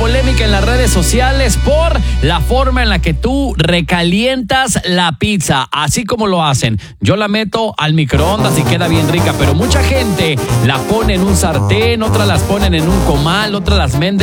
polémica en las redes sociales por la forma en la que tú recalientas la pizza, así como lo hacen. Yo la meto al microondas y queda bien rica, pero mucha gente la pone en un sartén, otras las ponen en un comal, otras las